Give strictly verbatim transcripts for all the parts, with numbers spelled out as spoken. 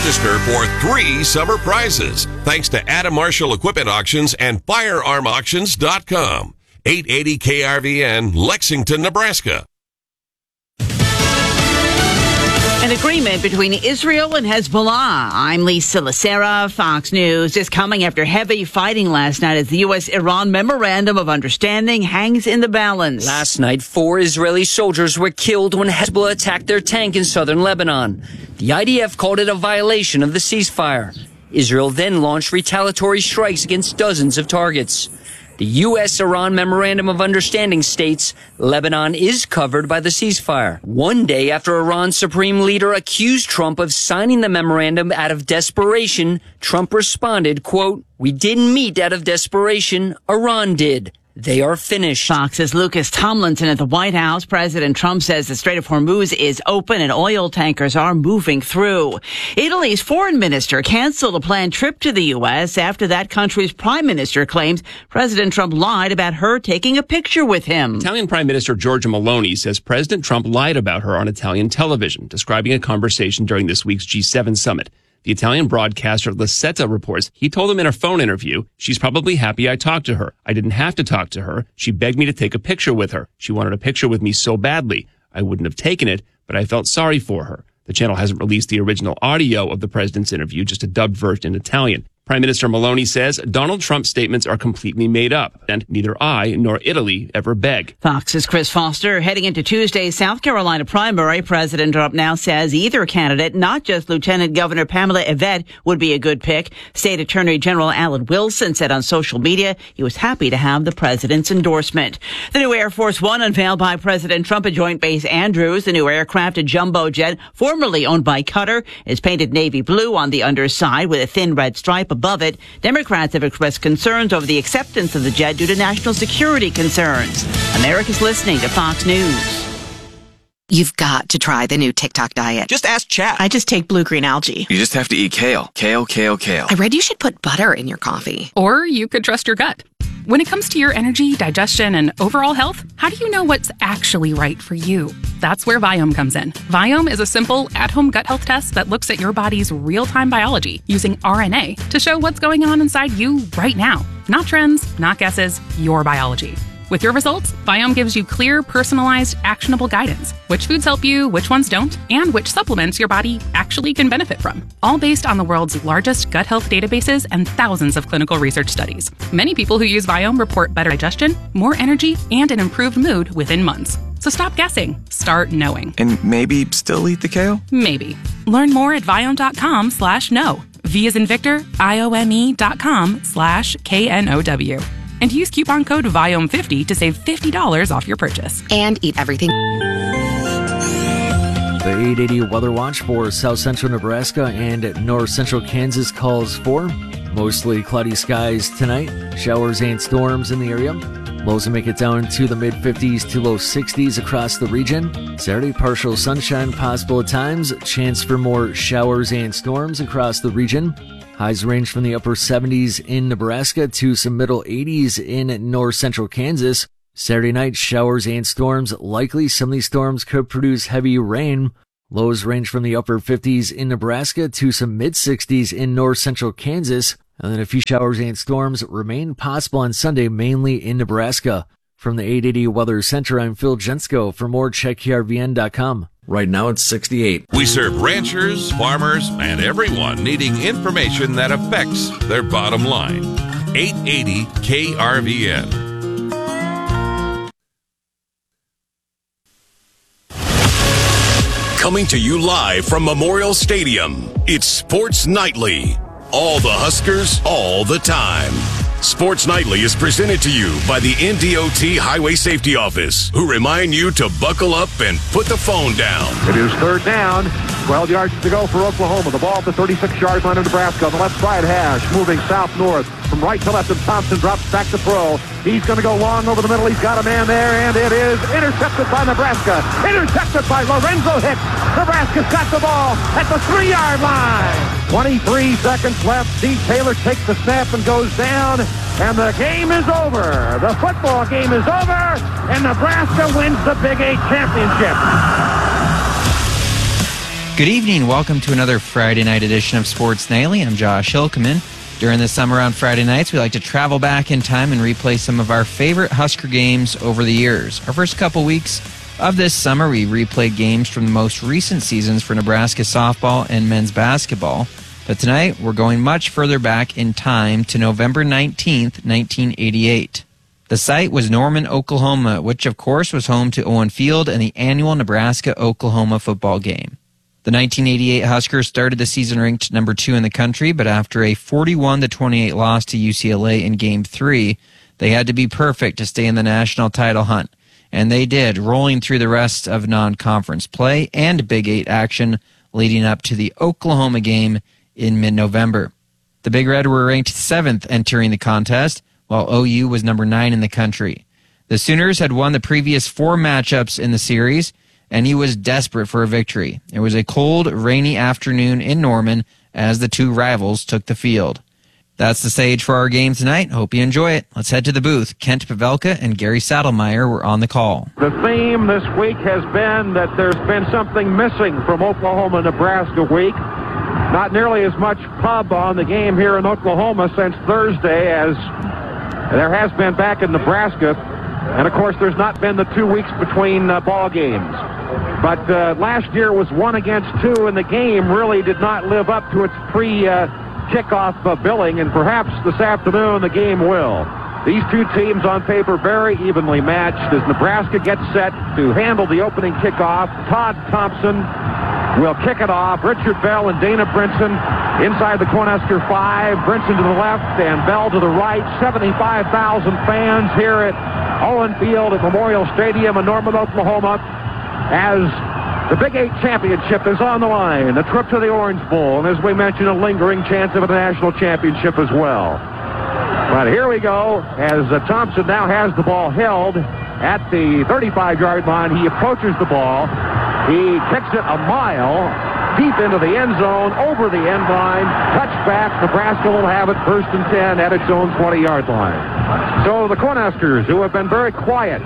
Register for three summer prizes thanks to Adam Marshall Equipment Auctions and firearm auctions dot com. eight eighty K R V N, Lexington, Nebraska. An agreement between Israel and Hezbollah. I'm Lisa Lacera. Fox News is coming after heavy fighting last night as the U S Iran Memorandum of Understanding hangs in the balance. Last night, four Israeli soldiers were killed when Hezbollah attacked their tank in southern Lebanon. The I D F called it a violation of the ceasefire. Israel then launched retaliatory strikes against dozens of targets. The U S Iran Memorandum of Understanding states Lebanon is covered by the ceasefire. One day after Iran's supreme leader accused Trump of signing the memorandum out of desperation, Trump responded, quote, "We didn't meet out of desperation. Iran did. They are finished." Fox's Lucas Tomlinson at the White House. President Trump says the Strait of Hormuz is open and oil tankers are moving through. Italy's foreign minister canceled a planned trip to the U S after that country's prime minister claims President Trump lied about her taking a picture with him. Italian Prime Minister Giorgia Meloni says President Trump lied about her on Italian television, describing a conversation during this week's G seven summit. The Italian broadcaster La Setta reports he told him in a phone interview, "She's probably happy I talked to her. I didn't have to talk to her. She begged me to take a picture with her. She wanted a picture with me so badly. I wouldn't have taken it, but I felt sorry for her." The channel hasn't released the original audio of the president's interview, just a dubbed version in Italian. Prime Minister Meloni says Donald Trump's statements are completely made up, and neither I nor Italy ever beg. Fox's Chris Foster. Heading into Tuesday's South Carolina primary, President Trump now says either candidate, not just Lieutenant Governor Pamela Yvette, would be a good pick. State Attorney General Alan Wilson said on social media he was happy to have the president's endorsement. The new Air Force One unveiled by President Trump at Joint Base Andrews. The new aircraft, a jumbo jet formerly owned by Qatar, is painted navy blue on the underside with a thin red stripe above it. Democrats have expressed concerns over the acceptance of the jet due to national security concerns. America's listening to Fox News. You've got to try the new TikTok diet. Just ask chat. I just take blue-green algae. You just have to eat kale. Kale, kale, kale. I read you should put butter in your coffee. Or you could trust your gut. When it comes to your energy, digestion, and overall health, how do you know what's actually right for you? That's where Viome comes in. Viome is a simple, at-home gut health test that looks at your body's real-time biology using R N A to show what's going on inside you right now. Not trends, not guesses, your biology. With your results, Viome gives you clear, personalized, actionable guidance. Which foods help you, which ones don't, and which supplements your body actually can benefit from. All based on the world's largest gut health databases and thousands of clinical research studies. Many people who use Viome report better digestion, more energy, and an improved mood within months. So stop guessing. Start knowing. And maybe still eat the kale? Maybe. Learn more at Viome.com slash know. V as in Victor, I O M E dot com slash K N O W. And use coupon code Viome fifty to save fifty dollars off your purchase. And eat everything. The eight eighty Weather Watch for South Central Nebraska and North Central Kansas calls for mostly cloudy skies tonight. Showers and storms in the area. Lows will make it down to the mid fifties to low sixties across the region. Saturday, partial sunshine possible at times. Chance for more showers and storms across the region. Highs range from the upper seventies in Nebraska to some middle eighties in north central Kansas. Saturday night, showers and storms likely. Some of these storms could produce heavy rain. Lows range from the upper fifties in Nebraska to some mid sixties in north central Kansas. And then a few showers and storms remain possible on Sunday, mainly in Nebraska. From the eight eighty Weather Center, I'm Phil Jensko. For more, check K R V N dot com. Right now it's sixty-eight. We serve ranchers, farmers, and everyone needing information that affects their bottom line. eight eighty K R V N. Coming to you live from Memorial Stadium, it's Sports Nightly. All the Huskers, all the time. Sports Nightly is presented to you by the N D O T Highway Safety Office, who remind you to buckle up and put the phone down. It is third down. twelve yards to go for Oklahoma. The ball at the thirty-six yard line of Nebraska on the left side hash, moving south-north. From right to left, and Thompson drops back to throw. He's going to go long over the middle. He's got a man there, and it is intercepted by Nebraska. Intercepted by Lorenzo Hicks. Nebraska's got the ball at the three yard line. twenty-three seconds left. Steve Taylor takes the snap and goes down, and the game is over. The football game is over, and Nebraska wins the Big Eight championship. Good evening. Welcome to another Friday night edition of Sports Nightly. I'm Josh Hilkeman. During the summer on Friday nights, we like to travel back in time and replay some of our favorite Husker games over the years. Our first couple weeks of this summer, we replayed games from the most recent seasons for Nebraska softball and men's basketball. But tonight, we're going much further back in time to November nineteenth, nineteen eighty-eight. The site was Norman, Oklahoma, which of course was home to Owen Field and the annual Nebraska-Oklahoma football game. The nineteen eighty-eight Huskers started the season ranked number two in the country, but after a forty-one to twenty-eight loss to U C L A in Game three, they had to be perfect to stay in the national title hunt. And they did, rolling through the rest of non-conference play and Big Eight action leading up to the Oklahoma game in mid-November. The Big Red were ranked seventh entering the contest, while O U was number nine in the country. The Sooners had won the previous four matchups in the series, and he was desperate for a victory. It was a cold, rainy afternoon in Norman as the two rivals took the field. That's the stage for our game tonight. Hope you enjoy it. Let's head to the booth. Kent Pavelka and Gary Saddlemeyer were on the call. The theme this week has been that there's been something missing from Oklahoma-Nebraska week. Not nearly as much pub on the game here in Oklahoma since Thursday as there has been back in Nebraska. And, of course, there's not been the two weeks between uh, ball games. But uh, last year was one against two, and the game really did not live up to its pre-kickoff uh, uh, billing, and perhaps this afternoon the game will. These two teams on paper very evenly matched as Nebraska gets set to handle the opening kickoff. Todd Thompson will kick it off. Richard Bell and Dana Brinson inside the Cornhusker five. Brinson to the left and Bell to the right. seventy-five thousand fans here at Owen Field at Memorial Stadium in Norman, Oklahoma, as the Big Eight championship is on the line. The trip to the Orange Bowl, and as we mentioned, a lingering chance of a national championship as well. But here we go, as uh, Thompson now has the ball held at the thirty-five-yard line. He approaches the ball. He kicks it a mile deep into the end zone, over the end line. Touchback. Nebraska will have it first and ten at its own twenty-yard line. So the Cornhuskers, who have been very quiet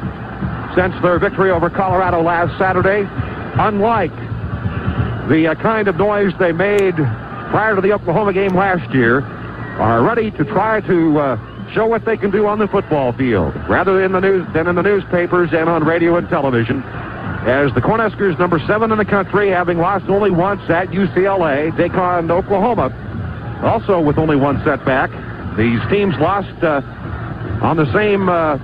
since their victory over Colorado last Saturday, unlike the uh, kind of noise they made prior to the Oklahoma game last year, are ready to try to uh, show what they can do on the football field, rather than, the news, than in the newspapers and on radio and television. As the Cornhuskers, number seven in the country, having lost only once at U C L A, take on Oklahoma, also with only one setback. These teams lost uh, on the same, uh,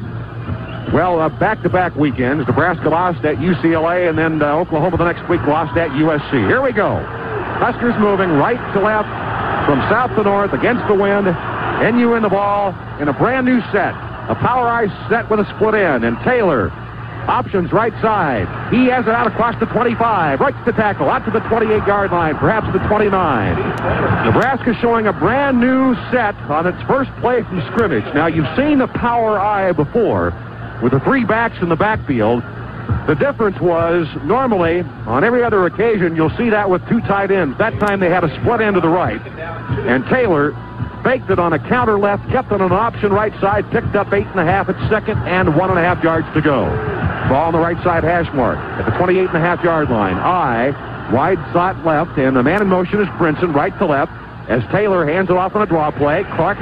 well, uh, back-to-back weekends. Nebraska lost at U C L A, and then uh, Oklahoma the next week lost at U S C. Here we go. Huskers moving right to left, from south to north, against the wind. N U in the ball in a brand new set. A power ice set with a split end. And Taylor, options right side. He has it out across the twenty-five. Right to the tackle, out to the twenty-eight-yard line, perhaps the twenty-nine. Nebraska showing a brand new set on its first play from scrimmage. Now, you've seen the power eye before with the three backs in the backfield. The difference was, normally, on every other occasion, you'll see that with two tight ends. That time they had a split end to the right. And Taylor faked it on a counter left, kept it on an option right side, picked up eight and a half at second, and one and a half yards to go. Ball on the right side hash mark at the twenty-eight and a half yard line. I, wide slot left, and the man in motion is Brinson, right to left, as Taylor hands it off on a draw play. Clark